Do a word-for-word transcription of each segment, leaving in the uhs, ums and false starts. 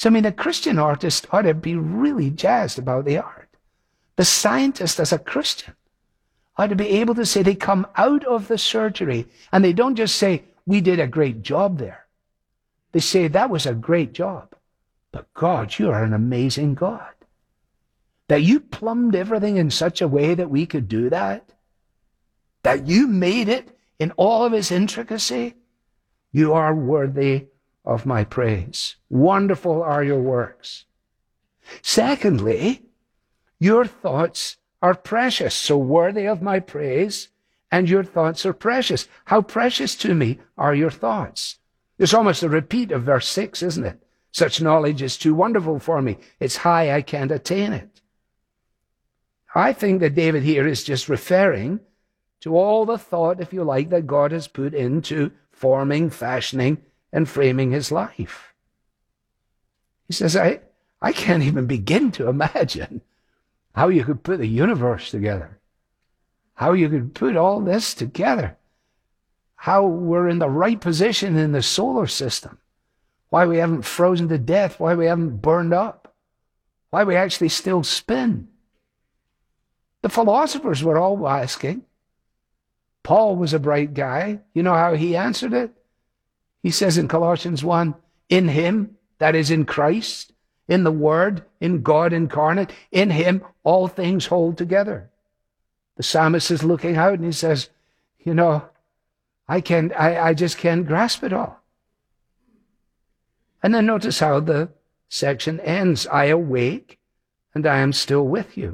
So, I mean, a Christian artist ought to be really jazzed about the art. The scientist, as a Christian, ought to be able to say they come out of the surgery and they don't just say, we did a great job there. They say, that was a great job. But God, you are an amazing God. That you plumbed everything in such a way that we could do that. That you made it in all of its intricacy. You are worthy of my praise. Wonderful are your works. Secondly, your thoughts are precious, so worthy of my praise, and your thoughts are precious. How precious to me are your thoughts? It's almost a repeat of verse six, isn't it? Such knowledge is too wonderful for me. It's high, I can't attain it. I think that David here is just referring to all the thought, if you like, that God has put into forming, fashioning, and framing his life. He says, I, I can't even begin to imagine how you could put the universe together, how you could put all this together, how we're in the right position in the solar system, why we haven't frozen to death, why we haven't burned up, why we actually still spin. The philosophers were all asking. Paul was a bright guy. You know how he answered it? He says in Colossians one, in him, that is in Christ, in the Word, in God incarnate, in him all things hold together. The psalmist is looking out and he says, you know, I can't, I, I just can't grasp it all. And then notice how the section ends. I awake and I am still with you.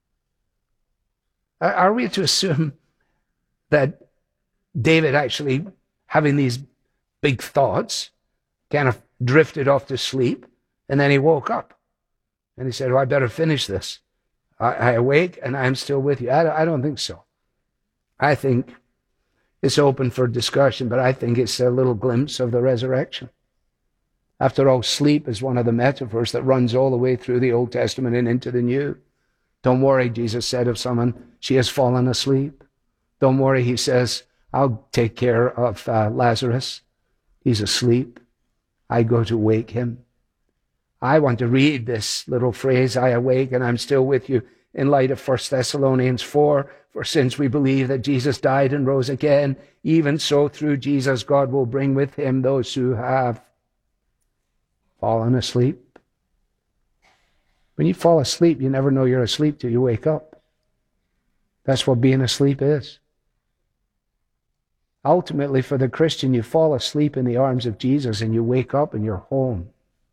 Are we to assume that David actually, having these big thoughts, kind of drifted off to sleep, and then he woke up and he said, oh, I better finish this. I, I awake and I am still with you. I, I don't think so. I think it's open for discussion, but I think it's a little glimpse of the resurrection. After all, sleep is one of the metaphors that runs all the way through the Old Testament and into the New. Don't worry, Jesus said of someone, she has fallen asleep. Don't worry, he says, I'll take care of uh, Lazarus. He's asleep. I go to wake him. I want to read this little phrase, I awake and I'm still with you, in light of First Thessalonians four. For since we believe that Jesus died and rose again, even so through Jesus God will bring with him those who have fallen asleep. When you fall asleep, you never know you're asleep till you wake up. That's what being asleep is. Ultimately, for the Christian, you fall asleep in the arms of Jesus and you wake up and you're home.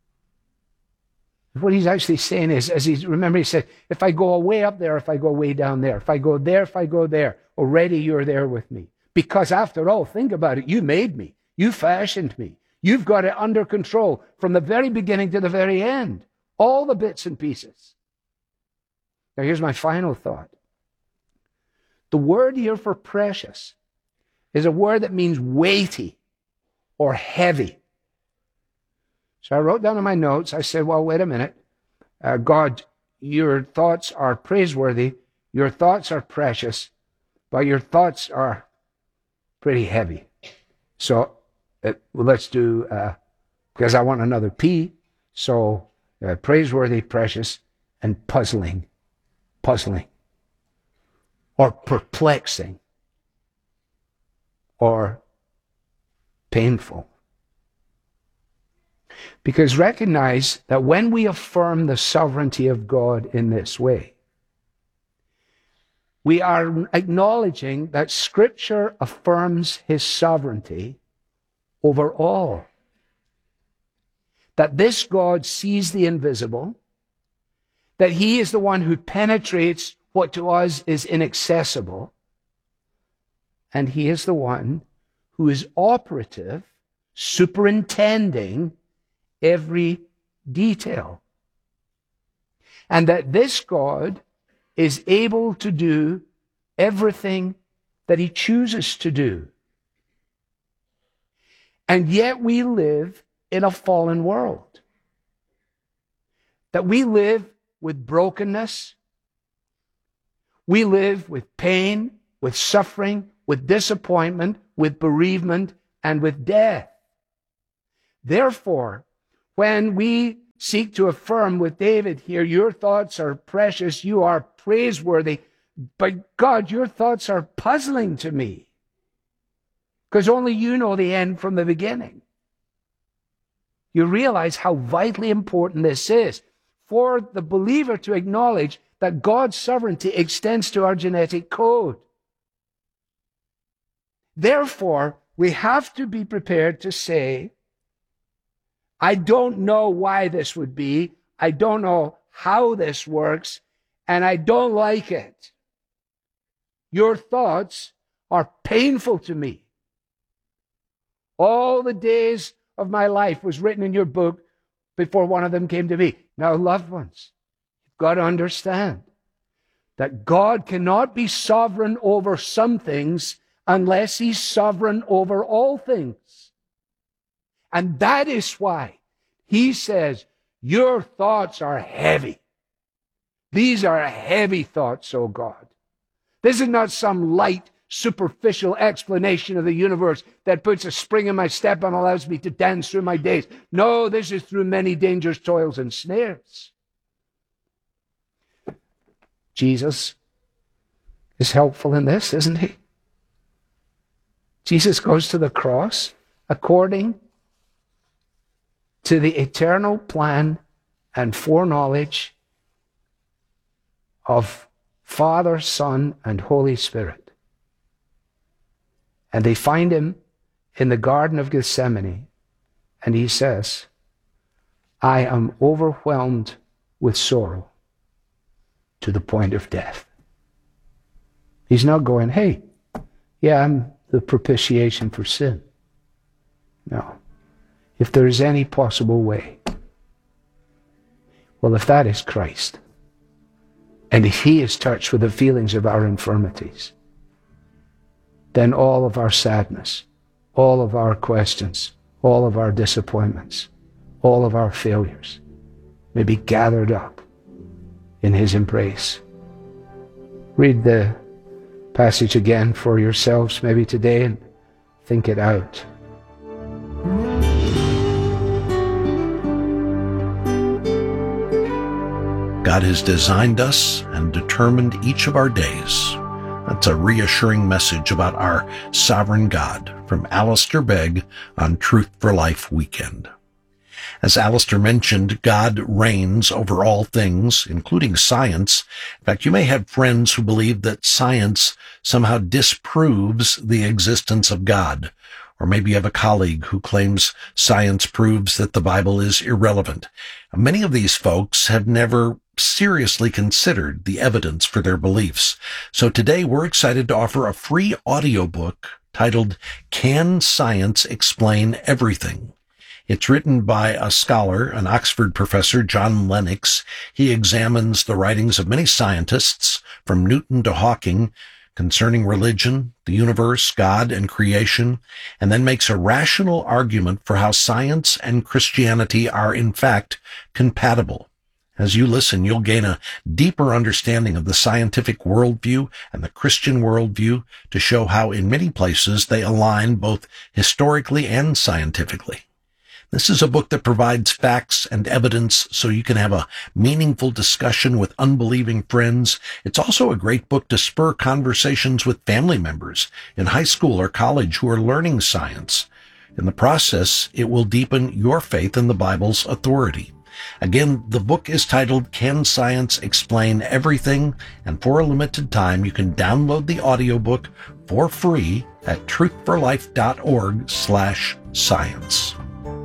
What he's actually saying is, as he remember, he said, if I go way up there, if I go way down there, if I go there, if I go there, already you're there with me. Because after all, think about it, you made me. You fashioned me. You've got it under control from the very beginning to the very end. All the bits and pieces. Now here's my final thought. The word here for precious is a word that means weighty or heavy. So I wrote down in my notes, I said, well, wait a minute. Uh, God, your thoughts are praiseworthy. Your thoughts are precious, but your thoughts are pretty heavy. So uh, well, let's do, uh, because I want another P, so uh, praiseworthy, precious, and puzzling. Puzzling. Or perplexing. Or painful. Because recognize that when we affirm the sovereignty of God in this way, we are acknowledging that Scripture affirms his sovereignty over all. That this God sees the invisible, that he is the one who penetrates what to us is inaccessible, and he is the one who is operative, superintending every detail. And that this God is able to do everything that he chooses to do. And yet we live in a fallen world. That we live with brokenness. We live with pain, with suffering, with disappointment, with bereavement, and with death. Therefore, when we seek to affirm with David here, your thoughts are precious, you are praiseworthy, but God, your thoughts are puzzling to me. Because only you know the end from the beginning. You realize how vitally important this is for the believer to acknowledge that God's sovereignty extends to our genetic code. Therefore, we have to be prepared to say, I don't know why this would be, I don't know how this works, and I don't like it. Your thoughts are painful to me. All the days of my life was written in your book before one of them came to me. Now, loved ones, you've got to understand that God cannot be sovereign over some things unless he's sovereign over all things. And that is why he says, your thoughts are heavy. These are heavy thoughts, O God. This is not some light, superficial explanation of the universe that puts a spring in my step and allows me to dance through my days. No, this is through many dangers, toils, and snares. Jesus is helpful in this, isn't he? Jesus goes to the cross according to the eternal plan and foreknowledge of Father, Son, and Holy Spirit. And they find him in the Garden of Gethsemane, and he says, I am overwhelmed with sorrow to the point of death. He's not going, hey, yeah, I'm the propitiation for sin. No. If there is any possible way, well, if that is Christ, and if he is touched with the feelings of our infirmities, then all of our sadness, all of our questions, all of our disappointments, all of our failures may be gathered up in his embrace. Read the passage again for yourselves maybe today and think it out. God has designed us and determined each of our days. That's a reassuring message about our sovereign God from Alistair Begg on Truth for Life Weekend. As Alistair mentioned, God reigns over all things, including science. In fact, you may have friends who believe that science somehow disproves the existence of God. Or maybe you have a colleague who claims science proves that the Bible is irrelevant. Many of these folks have never seriously considered the evidence for their beliefs. So today we're excited to offer a free audiobook titled, Can Science Explain Everything? It's written by a scholar, an Oxford professor, John Lennox. He examines the writings of many scientists, from Newton to Hawking, concerning religion, the universe, God, and creation, and then makes a rational argument for how science and Christianity are in fact compatible. As you listen, you'll gain a deeper understanding of the scientific worldview and the Christian worldview to show how in many places they align both historically and scientifically. This is a book that provides facts and evidence so you can have a meaningful discussion with unbelieving friends. It's also a great book to spur conversations with family members in high school or college who are learning science. In the process, it will deepen your faith in the Bible's authority. Again, the book is titled, Can Science Explain Everything? And for a limited time, you can download the audiobook for free at truthforlife.org slash science.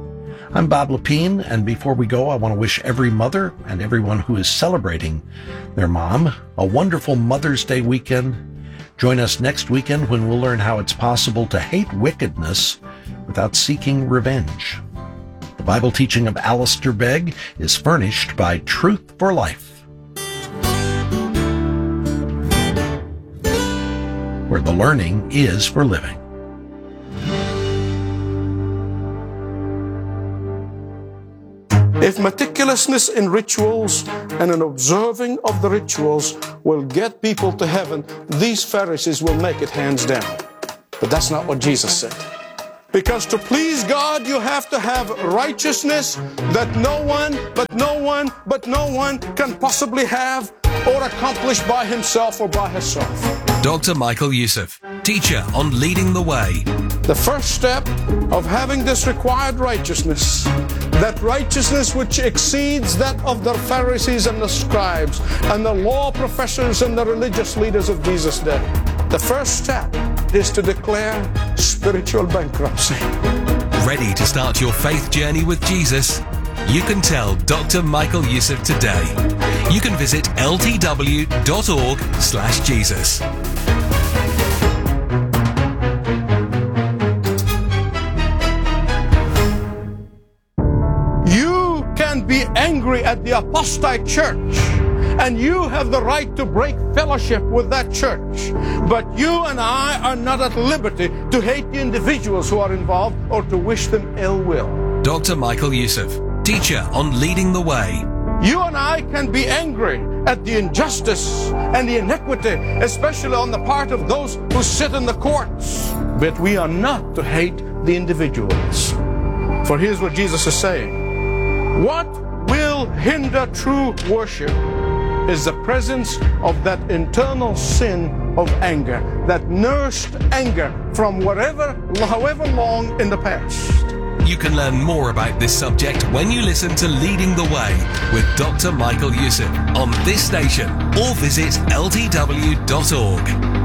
I'm Bob Lepine, and before we go, I want to wish every mother and everyone who is celebrating their mom a wonderful Mother's Day weekend. Join us next weekend when we'll learn how it's possible to hate wickedness without seeking revenge. The Bible teaching of Alistair Begg is furnished by Truth for Life, where the learning is for living. If meticulousness in rituals and an observing of the rituals will get people to heaven, these Pharisees will make it hands down. But that's not what Jesus said. Because to please God, you have to have righteousness that no one, but no one, but no one can possibly have or accomplish by himself or by herself. Doctor Michael Youssef, teacher on Leading the Way. The first step of having this required righteousness, that righteousness which exceeds that of the Pharisees and the scribes and the law professors and the religious leaders of Jesus' day. The first step is to declare spiritual bankruptcy. Ready to start your faith journey with Jesus? You can tell Doctor Michael Youssef today. You can visit ltw.org slash Jesus. You can be angry at the apostate church, and you have the right to break fellowship with that church. But you and I are not at liberty to hate the individuals who are involved or to wish them ill will. Doctor Michael Youssef, teacher on Leading the Way. You and I can be angry at the injustice and the iniquity, especially on the part of those who sit in the courts. But we are not to hate the individuals. For here's what Jesus is saying. What will hinder true worship is the presence of that internal sin of anger, that nursed anger from whatever, however long in the past. You can learn more about this subject when you listen to Leading the Way with Doctor Michael Youssef on this station or visit L T W dot org.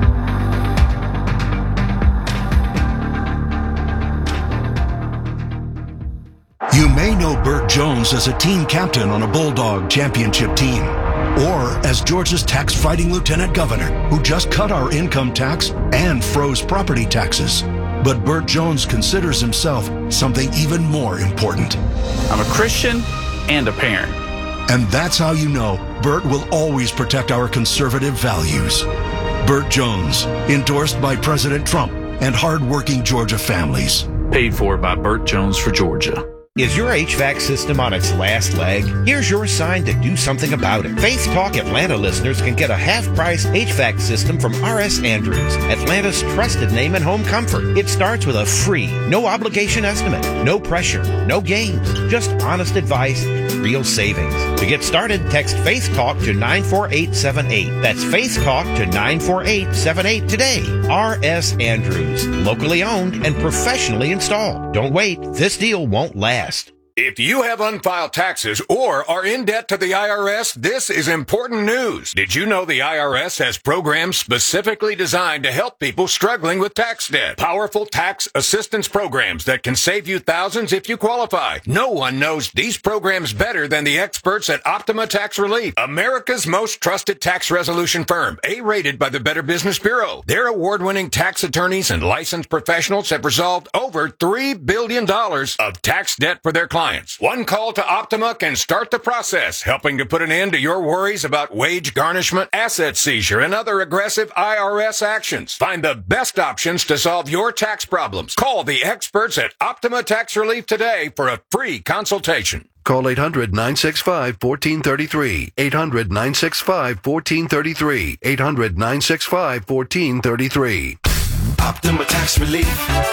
You may know Burt Jones as a team captain on a Bulldog championship team, or as Georgia's tax-fighting lieutenant governor who just cut our income tax and froze property taxes. But Burt Jones considers himself something even more important. I'm a Christian and a parent. And that's how you know Burt will always protect our conservative values. Burt Jones, endorsed by President Trump and hardworking Georgia families. Paid for by Burt Jones for Georgia. Is your H V A C system on its last leg? Here's your sign to do something about it. Faith Talk Atlanta listeners can get a half-price H V A C system from R S Andrews, Atlanta's trusted name in home comfort. It starts with a free, no-obligation estimate, no pressure, no games, just honest advice, real savings. To get started, text Faith Talk to nine four eight seven eight. That's Faith Talk to nine four eight seven eight today. R S Andrews, locally owned and professionally installed. Don't wait. This deal won't last. If you have unfiled taxes or are in debt to the I R S, this is important news. Did you know the I R S has programs specifically designed to help people struggling with tax debt? Powerful tax assistance programs that can save you thousands if you qualify. No one knows these programs better than the experts at Optima Tax Relief, America's most trusted tax resolution firm, A-rated by the Better Business Bureau. Their award-winning tax attorneys and licensed professionals have resolved over three billion dollars of tax debt for their clients. One call to Optima can start the process, helping to put an end to your worries about wage garnishment, asset seizure, and other aggressive I R S actions. Find the best options to solve your tax problems. Call the experts at Optima Tax Relief today for a free consultation. Call eight hundred nine six five one four three three. eight hundred nine six five one four three three. eight hundred nine six five one four three three. Optima Tax Relief.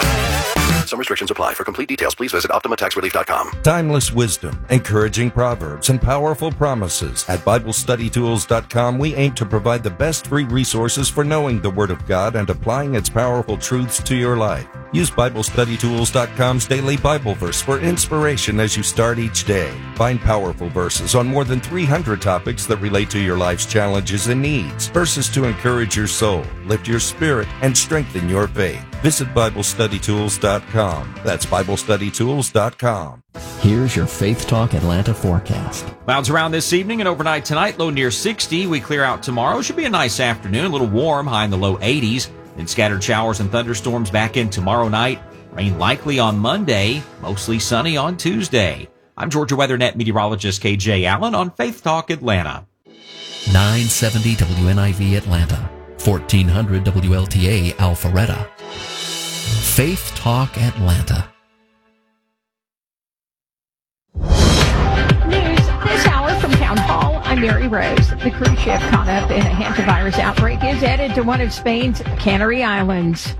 Some restrictions apply. For complete details, please visit optima tax relief dot com. Timeless wisdom, encouraging proverbs, and powerful promises. At Bible Study Tools dot com, we aim to provide the best free resources for knowing the Word of God and applying its powerful truths to your life. Use Bible Study Tools dot com's daily Bible verse for inspiration as you start each day. Find powerful verses on more than three hundred topics that relate to your life's challenges and needs. Verses to encourage your soul, lift your spirit, and strengthen your faith. Visit Bible Study Tools dot com. That's Bible Study Tools dot com. Here's your Faith Talk Atlanta forecast. Clouds around this evening and overnight tonight, low near sixty. We clear out tomorrow. Should be a nice afternoon, a little warm, high in the low eighties. Then scattered showers and thunderstorms back in tomorrow night. Rain likely on Monday, mostly sunny on Tuesday. I'm Georgia WeatherNet meteorologist K J Allen on Faith Talk Atlanta. nine seventy W N I V Atlanta, fourteen hundred W L T A Alpharetta. Faith Talk Atlanta. News this hour from Town Hall. I'm Mary Rose. The cruise ship caught up in a hantavirus outbreak is headed to one of Spain's Canary Islands.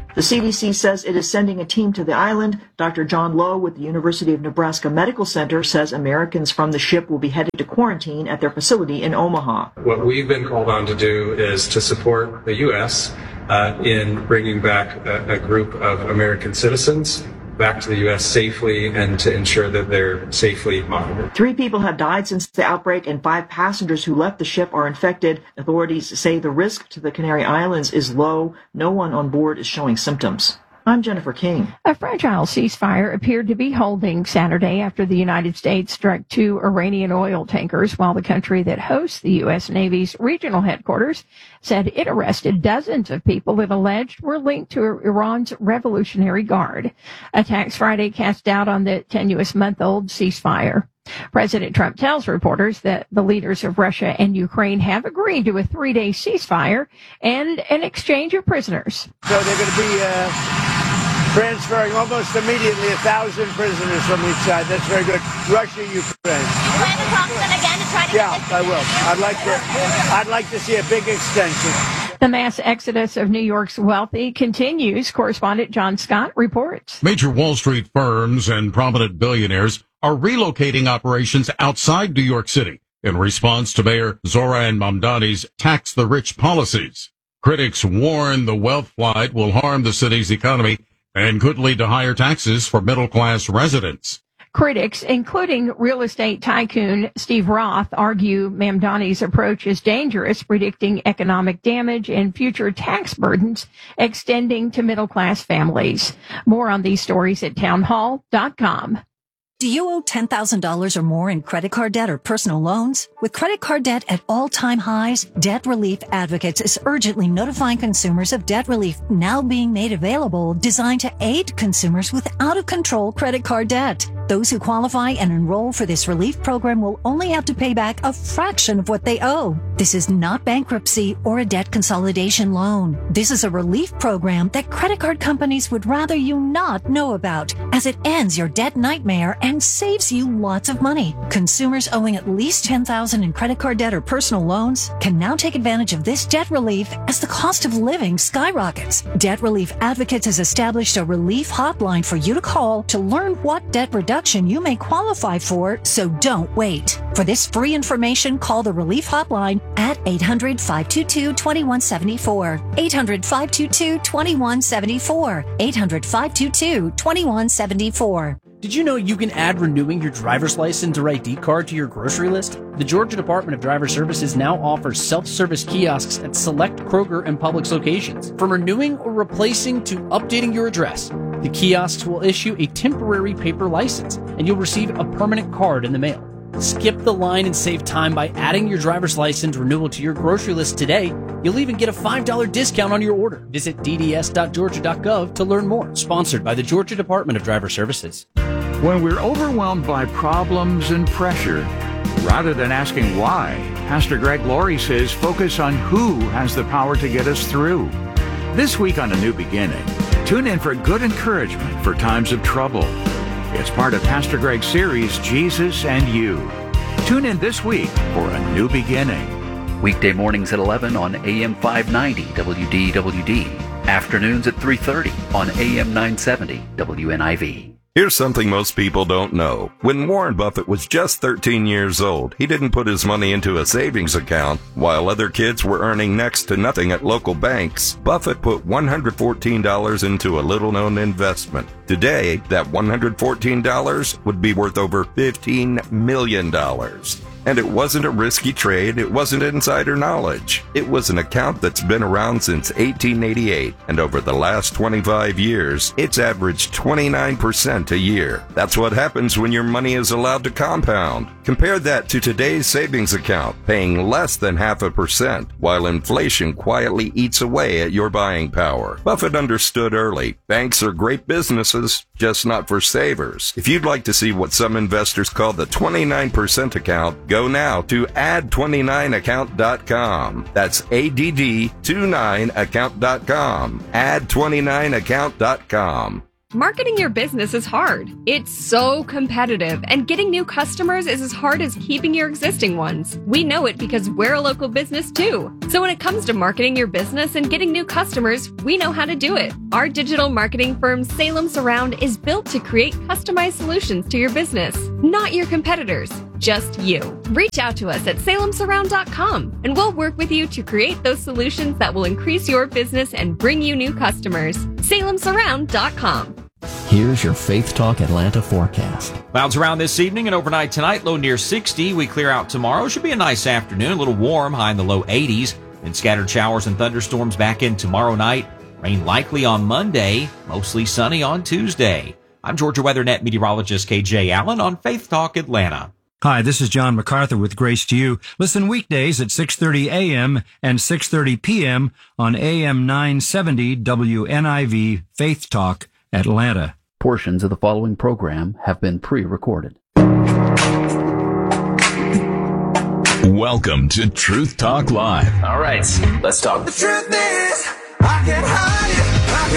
The C D C says it is sending a team to the island. Doctor John Lowe with the University of Nebraska Medical Center says Americans from the ship will be headed to quarantine at their facility in Omaha. What we've been called on to do is to support the U S uh, in bringing back a, a group of American citizens back to the U S safely and to ensure that they're safely monitored. Three people have died since the outbreak and five passengers who left the ship are infected. Authorities say the risk to the Canary Islands is low. No one on board is showing symptoms. I'm Jennifer King. A fragile ceasefire appeared to be holding Saturday after the United States struck two Iranian oil tankers, while the country that hosts the U S. Navy's regional headquarters said it arrested dozens of people that alleged were linked to Iran's Revolutionary Guard. Attacks Friday cast doubt on the tenuous-month-old ceasefire. President Trump tells reporters that the leaders of Russia and Ukraine have agreed to a three-day ceasefire and an exchange of prisoners. So they're going to be uh, transferring almost immediately a thousand prisoners from each side. That's very good. Russia, Ukraine. You plan to talk to them again to try to yeah, get this? I will. I'd like to. I'd like to see a big extension. The mass exodus of New York's wealthy continues. Correspondent John Scott reports. Major Wall Street firms and prominent billionaires are relocating operations outside New York City in response to Mayor Zoran Mamdani's tax the rich policies. Critics warn the wealth flight will harm the city's economy and could lead to higher taxes for middle-class residents. Critics, including real estate tycoon Steve Roth, argue Mamdani's approach is dangerous, predicting economic damage and future tax burdens extending to middle-class families. More on these stories at townhall dot com. Do you owe ten thousand dollars or more in credit card debt or personal loans? With credit card debt at all-time highs, Debt Relief Advocates is urgently notifying consumers of debt relief now being made available, designed to aid consumers with out-of-control credit card debt. Those who qualify and enroll for this relief program will only have to pay back a fraction of what they owe. This is not bankruptcy or a debt consolidation loan. This is a relief program that credit card companies would rather you not know about, as it ends your debt nightmare and saves you lots of money. Consumers owing at least ten thousand dollars in credit card debt or personal loans can now take advantage of this debt relief as the cost of living skyrockets. Debt Relief Advocates has established a relief hotline for you to call to learn what debt reduction you may qualify for, so don't wait. For this free information, call the Relief Hotline at eight hundred, five two two, two one seven four. eight hundred, five two two, two one seven four. eight hundred, five two two, two one seven four. Did you know you can add renewing your driver's license or I D card to your grocery list? The Georgia Department of Driver Services now offers self-service kiosks at select Kroger and Publix locations. From renewing or replacing to updating your address, the kiosks will issue a temporary paper license, and you'll receive a permanent card in the mail. Skip the line and save time by adding your driver's license renewal to your grocery list today. You'll even get a five dollars discount on your order. Visit d d s dot georgia dot gov to learn more. Sponsored by the Georgia Department of Driver Services. When we're overwhelmed by problems and pressure, rather than asking why, Pastor Greg Laurie says focus on who has the power to get us through. This week on A New Beginning, tune in for good encouragement for times of trouble. It's part of Pastor Greg's series, Jesus and You. Tune in this week for A New Beginning. Weekday mornings at eleven on A M five ninety W D W D. Afternoons at three thirty on A M nine seventy W N I V. Here's something most people don't know. When Warren Buffett was just thirteen years old, he didn't put his money into a savings account. While other kids were earning next to nothing at local banks, Buffett put one hundred fourteen dollars into a little-known investment. Today, that one hundred fourteen dollars would be worth over fifteen million dollars. And it wasn't a risky trade, it wasn't insider knowledge. It was an account that's been around since eighteen eighty-eight, and over the last twenty-five years, it's averaged twenty-nine percent a year. That's what happens when your money is allowed to compound. Compare that to today's savings account, paying less than half a percent, while inflation quietly eats away at your buying power. Buffett understood early, banks are great businesses, just not for savers. If you'd like to see what some investors call the twenty-nine percent account, go now to add twenty-nine account dot com. That's A D D twenty-nine account dot com. add twenty-nine account dot com. Marketing your business is hard. It's so competitive, and getting new customers is as hard as keeping your existing ones. We know it because we're a local business too. So when it comes to marketing your business and getting new customers, we know how to do it. Our digital marketing firm Salem Surround is built to create customized solutions to your business, not your competitors, just you. Reach out to us at salem surround dot com and we'll work with you to create those solutions that will increase your business and bring you new customers. salem surround dot com. Here's your Faith Talk Atlanta forecast. Clouds around this evening and overnight tonight, low near sixty. We clear out tomorrow. Should be a nice afternoon, a little warm, high in the low eighties. And scattered showers and thunderstorms back in tomorrow night. Rain likely on Monday, mostly sunny on Tuesday. I'm Georgia WeatherNet meteorologist K J Allen on Faith Talk Atlanta. Hi, this is John MacArthur with Grace to You. Listen weekdays at six thirty a.m. and six thirty p.m. on A M nine seventy W N I V Faith Talk Atlanta. Portions of the following program have been pre-recorded. Welcome to Truth Talk Live. All right, let's talk. The truth is, I can't hide it, I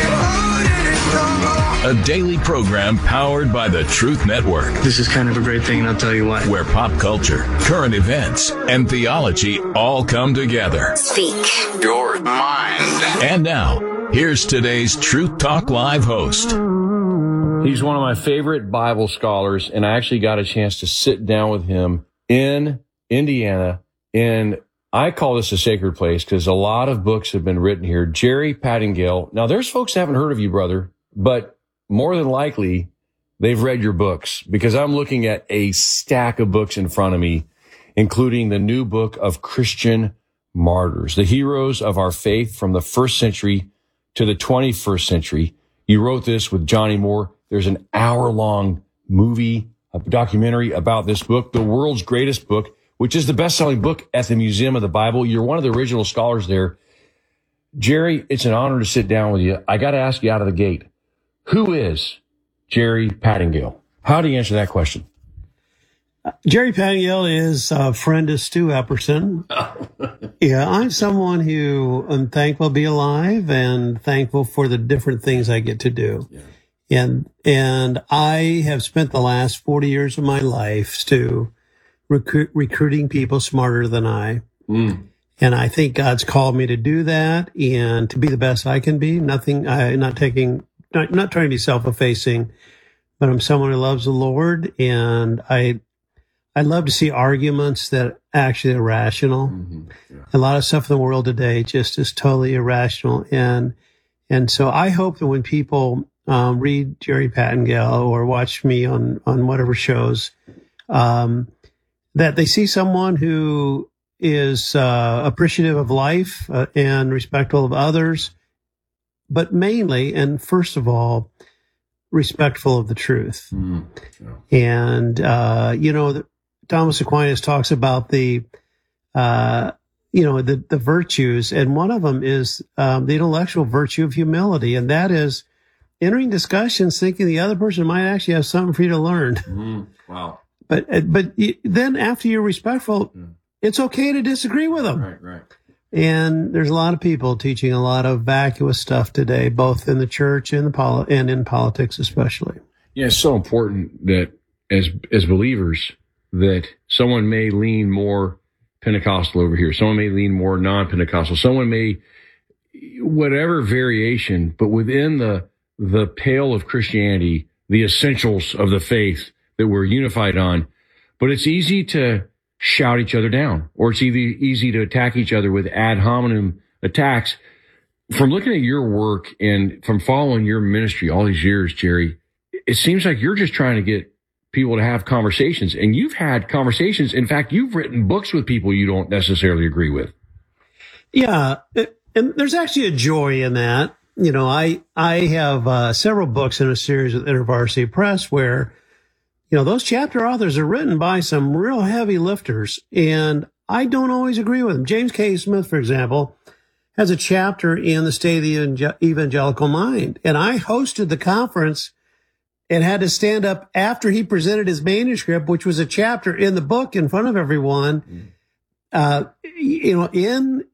can't hold it no more. A daily program powered by the Truth Network. This is kind of a great thing, and I'll tell you why. Where pop culture, current events, and theology all come together. Speak your mind. And now, here's today's Truth Talk Live host. He's one of my favorite Bible scholars, and I actually got a chance to sit down with him in Indiana, and I call this a sacred place because a lot of books have been written here. Jerry Pattingale. Now, there's folks that haven't heard of you, brother, but more than likely, they've read your books because I'm looking at a stack of books in front of me, including the new book of Christian martyrs, the heroes of our faith from the first century to the twenty-first century. You wrote this with Johnny Moore. There's an hour-long movie, a documentary about this book, the world's greatest book, which is the best-selling book at the Museum of the Bible. You're one of the original scholars there. Jerry, it's an honor to sit down with you. I got to ask you out of the gate, who is Jerry Pattingale? How do you answer that question? Uh, Jerry Pattingale is a friend of Stu Epperson. Yeah, I'm someone who I'm thankful to be alive and thankful for the different things I get to do. Yeah. And and I have spent the last forty years of my life, Stu, recruit, recruiting people smarter than I. Mm. And I think God's called me to do that and to be the best I can be. Nothing, I not taking, not, not trying to be self-effacing, but I'm someone who loves the Lord, and I I love to see arguments that actually are rational. Mm-hmm. Yeah. A lot of stuff in the world today just is totally irrational. And, and so I hope that when people, um, read Jerry Pattingale or watch me on, on whatever shows, um, that they see someone who is, uh, appreciative of life uh, and respectful of others, but mainly, and first of all, respectful of the truth. Mm, yeah. And, uh, you know, the, Thomas Aquinas talks about the, uh, you know, the, the virtues, and one of them is um, the intellectual virtue of humility, and that is entering discussions thinking the other person might actually have something for you to learn. Mm, wow. But but then after you're respectful, yeah. It's okay to disagree with them. Right, right. And there's a lot of people teaching a lot of vacuous stuff today, both in the church and the poli- and in politics especially. Yeah, it's so important that as as believers, that someone may lean more Pentecostal over here. Someone may lean more non-Pentecostal. Someone may, whatever variation, but within the, the pale of Christianity, the essentials of the faith that we're unified on. But it's easy to shout each other down, or it's easy, easy to attack each other with ad hominem attacks. From looking at your work and from following your ministry all these years, Jerry, it seems like you're just trying to get people to have conversations, and you've had conversations. In fact, you've written books with people you don't necessarily agree with. Yeah. And there's actually a joy in that. You know, I, I have uh, several books in a series with InterVarsity Press where, you know, those chapter authors are written by some real heavy lifters, and I don't always agree with them. James K. Smith, for example, has a chapter in the State of the Evangelical Mind, and I hosted the conference and had to stand up after he presented his manuscript, which was a chapter in the book in front of everyone, mm. uh, you know, in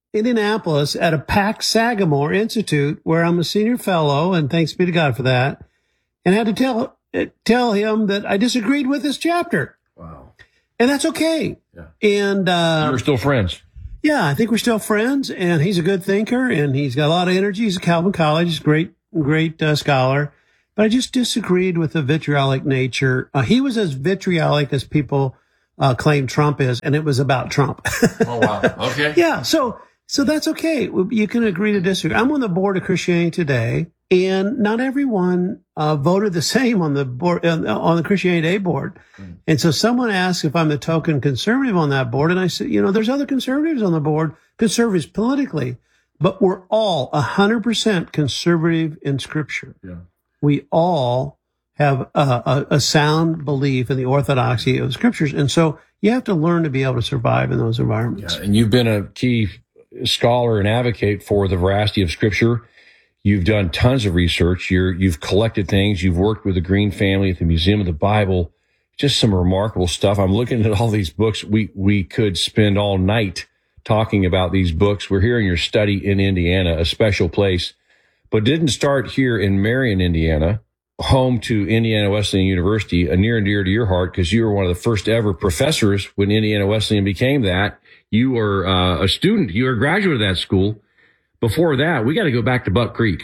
Indianapolis at a Pax Sagamore Institute, where I'm a senior fellow, and thanks be to God for that. and I had to tell tell him that I disagreed with this chapter. Wow. And that's okay. Yeah. And uh, you're still friends. Yeah, I think we're still friends, and he's a good thinker, and he's got a lot of energy. He's at Calvin College. He's a great, great uh, scholar. But I just disagreed with the vitriolic nature. Uh, he was as vitriolic as people uh, claim Trump is, and it was about Trump. Oh, wow. Okay. Yeah, so so that's okay. You can agree to disagree. I'm on the board of Christianity Today, and not everyone uh, voted the same on the board uh, on the Christianity Today board. Mm. And so someone asked if I'm the token conservative on that board, and I said, you know, there's other conservatives on the board, conservatives politically, but we're all one hundred percent conservative in Scripture. Yeah. We We all have a, a, a sound belief in the orthodoxy of the Scriptures, and so you have to learn to be able to survive in those environments. Yeah, and you've been a key scholar and advocate for the veracity of Scripture. You've done tons of research. You're, you've collected things. You've worked with the Green family at the Museum of the Bible. Just some remarkable stuff. I'm looking at all these books. We, we could spend all night talking about these books. We're here in your study in Indiana, a special place, but didn't start here in Marion, Indiana, home to Indiana Wesleyan University, a near and dear to your heart because you were one of the first ever professors when Indiana Wesleyan became that. You were uh, a student. You were a graduate of that school. Before that, we got to go back to Buck Creek.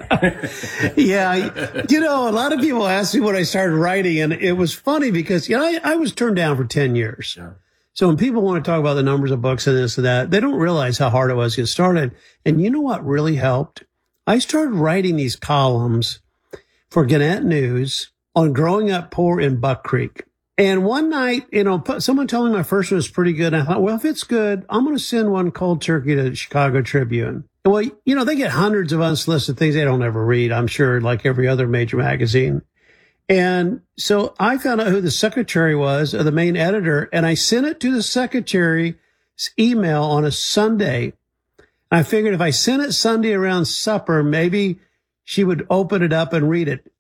Yeah. You know, a lot of people ask me when I started writing, and it was funny because, you know, I, I was turned down for ten years. Yeah. So when people want to talk about the numbers of books and this and that, they don't realize how hard it was to get started. And you know what really helped? I started writing these columns for Gannett News on growing up poor in Buck Creek. And one night, you know, someone told me my first one was pretty good. And I thought, well, if it's good, I'm going to send one cold turkey to the Chicago Tribune. Well, you know, they get hundreds of unsolicited things they don't ever read, I'm sure, like every other major magazine. And so I found out who the secretary was, or the main editor, and I sent it to the secretary's email on a Sunday. I figured if I sent it Sunday around supper, maybe she would open it up and read it.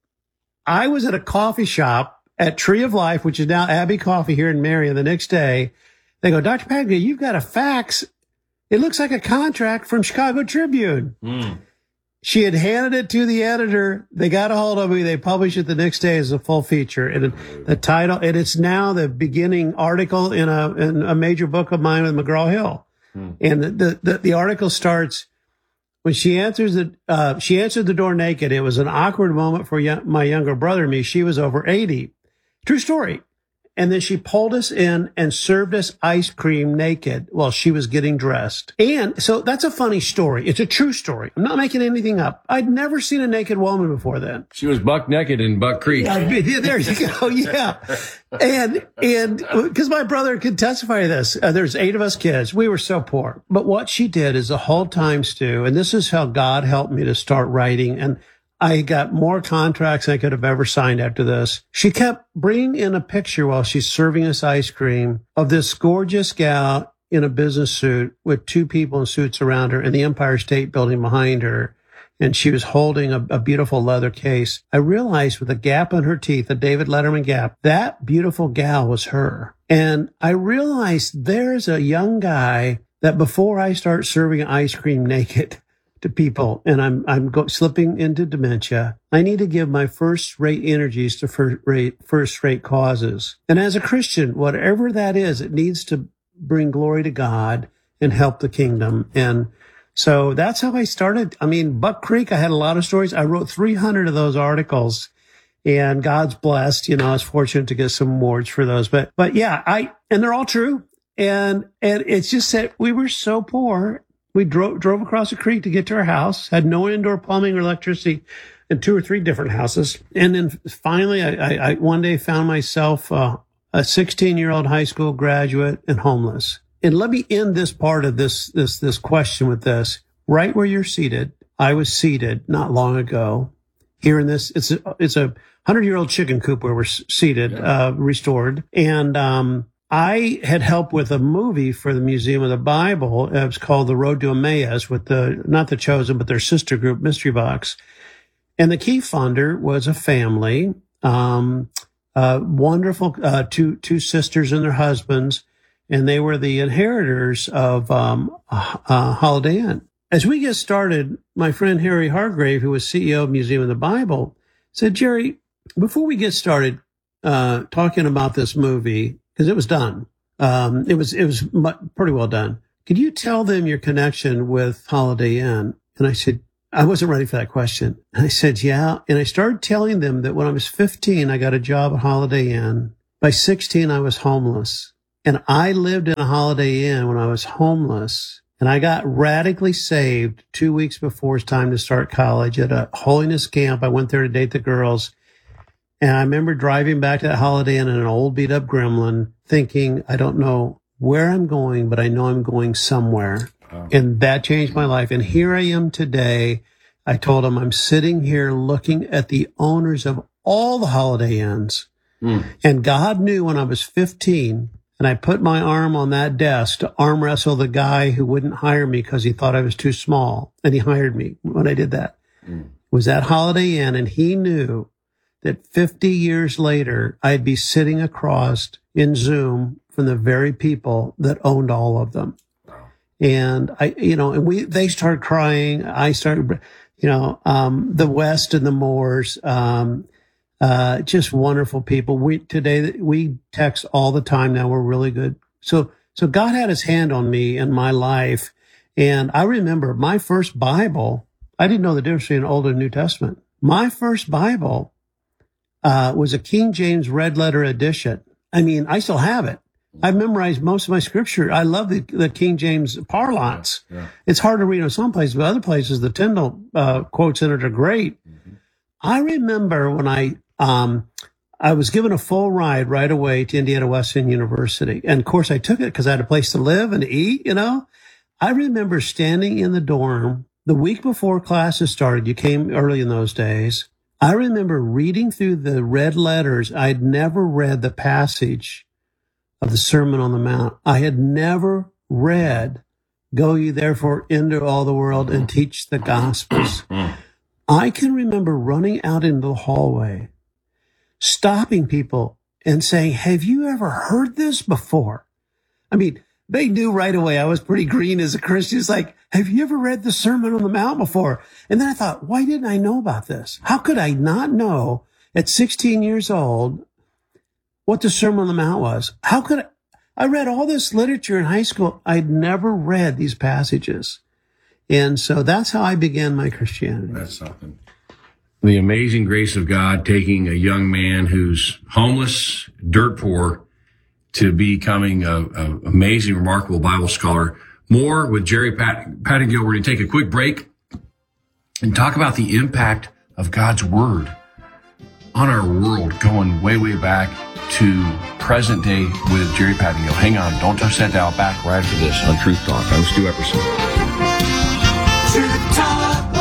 I was at a coffee shop at Tree of Life, which is now Abbey Coffee here in Marion, the next day. They go, Doctor Paglia, you've got a fax. It looks like a contract from Chicago Tribune. Mm. She had handed it to the editor. They got a hold of me. They published it the next day as a full feature. And the title, and it's now the beginning article in a, in a major book of mine with McGraw-Hill. Mm. And the, the, the article starts, when she answers the, uh, she answered the door naked. It was an awkward moment for young, my younger brother and me. She was over eighty. True story. And then she pulled us in and served us ice cream naked while she was getting dressed. And so that's a funny story. It's a true story. I'm not making anything up. I'd never seen a naked woman before then. She was buck naked in Buck Creek. Yeah, there you go. Yeah. And, and because my brother could testify to this, uh, there's eight of us kids. We were so poor. But what she did is the whole time, Stu, and this is how God helped me to start writing. And I got more contracts than I could have ever signed after this. She kept bringing in a picture while she's serving us ice cream of this gorgeous gal in a business suit with two people in suits around her and the Empire State Building behind her. And she was holding a, a beautiful leather case. I realized with a gap in her teeth, a David Letterman gap, that beautiful gal was her. And I realized there's a young guy that before I start serving ice cream naked to people, and I'm I'm go, slipping into dementia, I need to give my first-rate energies to first-rate first-rate causes. And as a Christian, whatever that is, it needs to bring glory to God and help the kingdom. And so that's how I started. I mean, Buck Creek, I had a lot of stories. I wrote three hundred of those articles, and God's blessed. You know, I was fortunate to get some awards for those. But but yeah, I and they're all true. And and it's just that we were so poor. We drove drove across the creek to get to our house, had no indoor plumbing or electricity in two or three different houses. And then finally, I, I, I one day found myself uh, a sixteen-year-old high school graduate and homeless. And let me end this part of this this this question with this. Right where you're seated, I was seated not long ago here in this. It's a, it's a hundred-year-old chicken coop where we're seated, yeah. uh, restored. And um I had helped with a movie for the Museum of the Bible. It was called The Road to Emmaus with the, not the Chosen, but their sister group, Mystery Box. And the key funder was a family, um, uh, wonderful, uh, two, two sisters and their husbands. And they were the inheritors of, um, uh, Holiday Inn. As we get started, my friend Harry Hargrave, who was C E O of Museum of the Bible, said, Jerry, before we get started uh, talking about this movie, because it was done, um, it was it was pretty well done. Could you tell them your connection with Holiday Inn? And I said, I wasn't ready for that question. And I said, yeah. And I started telling them that when I was fifteen, I got a job at Holiday Inn. By sixteen, I was homeless. And I lived in a Holiday Inn when I was homeless. And I got radically saved two weeks before it's time to start college at a holiness camp. I went there to date the girls. And I remember driving back to that Holiday Inn in an old beat up Gremlin thinking, I don't know where I'm going, but I know I'm going somewhere. Wow. And that changed my life. And here I am today. I told him I'm sitting here looking at the owners of all the Holiday Inns. Mm. And God knew when I was fifteen and I put my arm on that desk to arm wrestle the guy who wouldn't hire me because he thought I was too small. And he hired me when I did that. Mm. It was at Holiday Inn. And he knew that fifty years later, I'd be sitting across in Zoom from the very people that owned all of them. Wow. And I, you know, and we, they started crying. I started, you know, um, the West and the Moors, um, uh, just wonderful people. We, today, we text all the time now. We're really good. So, so God had his hand on me in my life. And I remember my first Bible, I didn't know the difference between Old and New Testament. My first Bible, uh, was a King James red letter edition. I mean, I still have it. I've memorized most of my scripture. I love the, the King James parlance. Yeah, yeah. It's hard to read in some places, but other places, the Tyndale uh, quotes in it are great. Mm-hmm. I remember when I um, I was given a full ride right away to Indiana Wesleyan University. And, of course, I took it because I had a place to live and to eat, you know. I remember standing in the dorm the week before classes started. You came early in those days. I remember reading through the red letters. I'd never read the passage of the Sermon on the Mount. I had never read, go ye therefore into all the world and teach the Gospels. I can remember running out into the hallway, stopping people and saying, have you ever heard this before? I mean, they knew right away I was pretty green as a Christian. It's like, have you ever read the Sermon on the Mount before? And then I thought, why didn't I know about this? How could I not know at sixteen years old what the Sermon on the Mount was? How could I? I read all this literature in high school. I'd never read these passages. And so that's how I began my Christianity. That's something. The amazing grace of God taking a young man who's homeless, dirt poor, to becoming a, a amazing, remarkable Bible scholar. More with Jerry Pat, Pattingill. We're going to take a quick break and talk about the impact of God's Word on our world, going way, way back to present day with Jerry Pattingill. Hang on, don't touch that dial. Back right after this on Truth Talk. I'm Stu Epperson. Truth Talk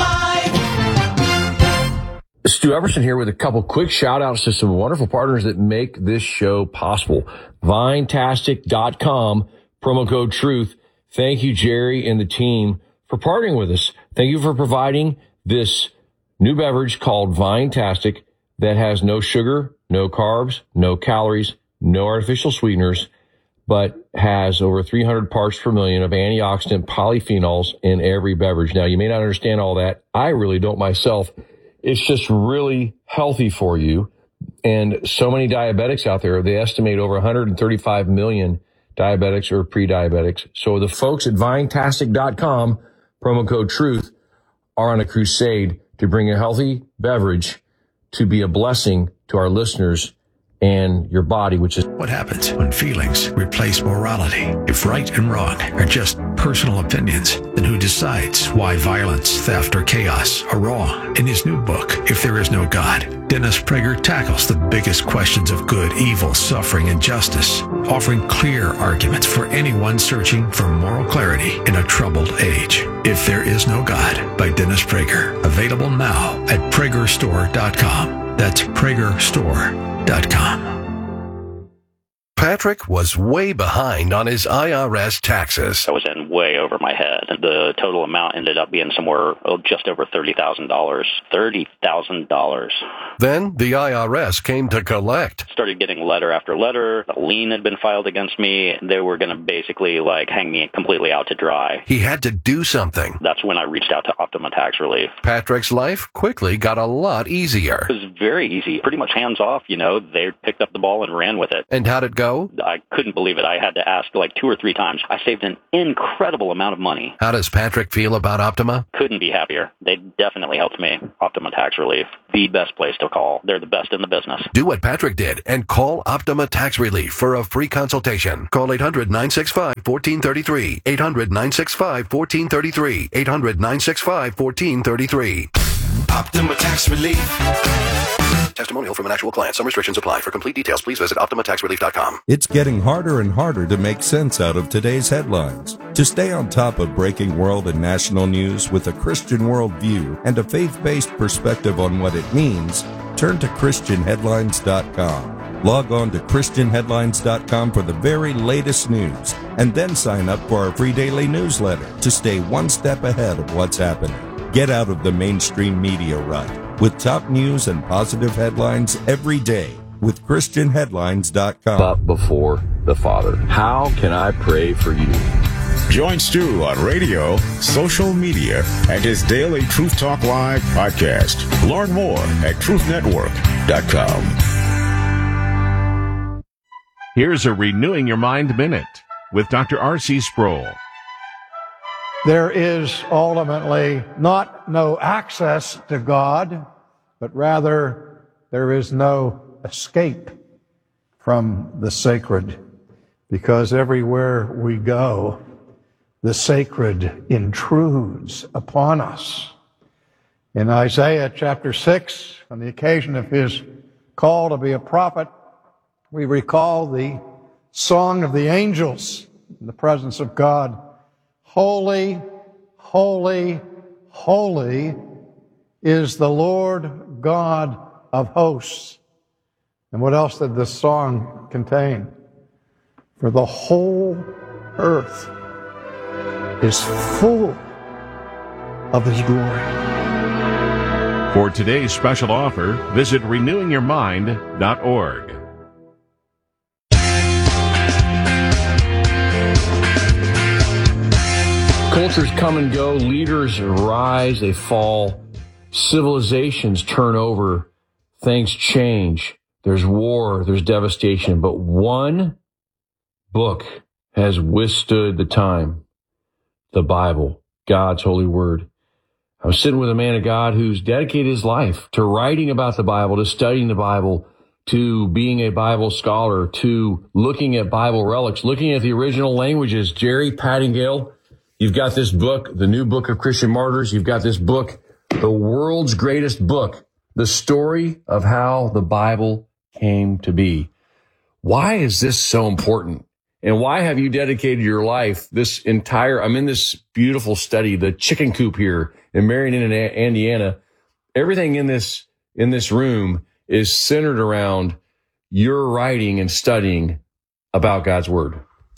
Live. Stu Epperson here with a couple quick shout outs to some wonderful partners that make this show possible. Vinetastic dot com, promo code Truth. Thank you, Jerry and the team, for partnering with us. Thank you for providing this new beverage called Vinetastic that has no sugar, no carbs, no calories, no artificial sweeteners, but has over three hundred parts per million of antioxidant polyphenols in every beverage. Now, you may not understand all that. I really don't myself. It's just really healthy for you. And so many diabetics out there, they estimate over one hundred thirty-five million diabetics or pre-diabetics. So the folks at Vinetastic dot com, promo code Truth, are on a crusade to bring a healthy beverage to be a blessing to our listeners and your body, which is what happens when feelings replace morality. If right and wrong are just personal opinions, then who decides why violence, theft, or chaos are wrong? In his new book, If There Is No God, Dennis Prager tackles the biggest questions of good, evil, suffering, and justice, offering clear arguments for anyone searching for moral clarity in a troubled age. If There Is No God by Dennis Prager, available now at Prager Store dot com. That's Prager Store dot com. Pat Patrick was way behind on his I R S taxes. I was in way over my head. The total amount ended up being somewhere oh, just over thirty thousand dollars. thirty thousand dollars. Then the I R S came to collect. Started getting letter after letter. A lien had been filed against me. They were going to basically like hang me completely out to dry. He had to do something. That's when I reached out to Optima Tax Relief. Patrick's life quickly got a lot easier. It was very easy, pretty much hands off, you know. They picked up the ball and ran with it. And how'd it go? I couldn't believe it. I had to ask like two or three times. I saved an incredible amount of money. How does Patrick feel about Optima? Couldn't be happier. They definitely helped me. Optima Tax Relief, the best place to call. They're the best in the business. Do what Patrick did and call Optima Tax Relief for a free consultation. Call eight hundred, nine six five, one four three three. eight hundred, nine six five, one four three three. eight hundred, nine six five, one four three three. Optima Tax Relief. Testimonial from an actual client. Some restrictions apply. For complete details, please visit optima tax relief dot com. It's getting harder and harder to make sense out of today's headlines. To stay on top of breaking world and national news with a Christian worldview and a faith-based perspective on what it means, turn to Christian Headlines dot com. Log on to Christian Headlines dot com for the very latest news, and then sign up for our free daily newsletter to stay one step ahead of what's happening. Get out of the mainstream media rut with top news and positive headlines every day with Christian Headlines dot com. But before the Father, how can I pray for you? Join Stu on radio, social media, and his daily Truth Talk Live podcast. Learn more at truth network dot com. Here's a Renewing Your Mind Minute with Doctor R C Sproul. There is ultimately not no access to God, but rather there is no escape from the sacred, because everywhere we go, the sacred intrudes upon us. In Isaiah chapter six, on the occasion of his call to be a prophet, we recall the song of the angels in the presence of God. Holy, holy, holy is the Lord God of hosts. And what else did this song contain? For the whole earth is full of his glory. For today's special offer, visit renewing your mind dot org. Cultures come and go, leaders rise, they fall, civilizations turn over, things change, there's war, there's devastation, but one book has withstood the time, the Bible, God's holy word. I was sitting with a man of God who's dedicated his life to writing about the Bible, to studying the Bible, to being a Bible scholar, to looking at Bible relics, looking at the original languages. Jerry Pattingale, you've got this book, The New Book of Christian Martyrs. You've got this book, the world's greatest book, the story of how the Bible came to be. Why is this so important? And why have you dedicated your life, this entire, I'm in this beautiful study, the chicken coop here in Marion, Indiana. Everything in this, in this room is centered around your writing and studying about God's word.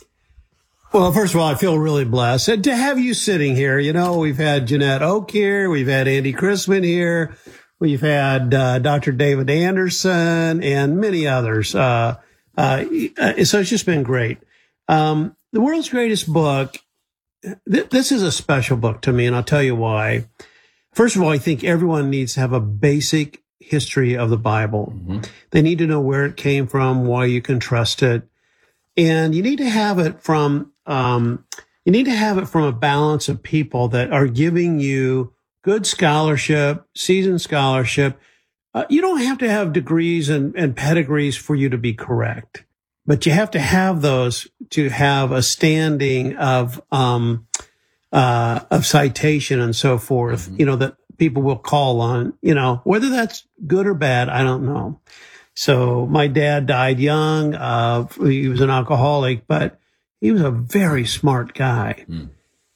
Well, first of all, I feel really blessed and to have you sitting here. You know, we've had Jeanette Oak here. We've had Andy Chrisman here. We've had uh, Doctor David Anderson and many others. Uh, uh, so it's just been great. Um, the world's greatest book. Th- this is a special book to me, and I'll tell you why. First of all, I think everyone needs to have a basic history of the Bible. Mm-hmm. They need to know where it came from, why you can trust it. And you need to have it from, um, you need to have it from a balance of people that are giving you good scholarship, seasoned scholarship. Uh, you don't have to have degrees and, and pedigrees for you to be correct, but you have to have those to have a standing of, um, uh, of citation and so forth, mm-hmm. you know, that people will call on, you know, whether that's good or bad, I don't know. So my dad died young. Uh, he was an alcoholic, but he was a very smart guy. Mm.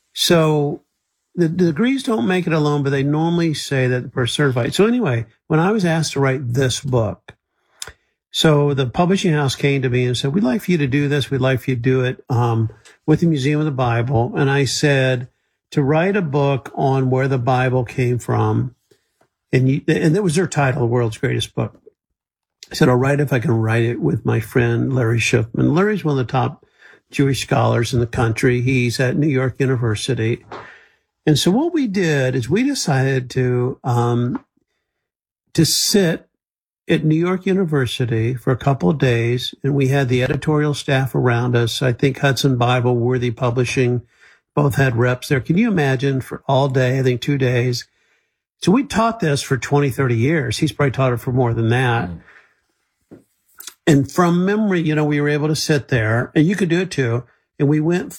So the, the degrees don't make it alone, but they normally say that we're certified. So anyway, when I was asked to write this book, So the publishing house came to me and said, we'd like for you to do this. We'd like for you to do it um, with the Museum of the Bible. And I said, to write a book on where the Bible came from. And, you, and that was their title, The World's Greatest Book. I said, I'll write if I can write it with my friend Larry Schiffman. Larry's one of the top Jewish scholars in the country. He's at New York University. And so what we did is we decided to um, to sit at New York University for a couple of days, and we had the editorial staff around us. I think Hudson Bible, Worthy Publishing, both had reps there. Can you imagine for all day, I think two days. So we taught this for twenty, thirty years. He's probably taught it for more than that. Mm. And from memory, you know, we were able to sit there, and you could do it too. And we went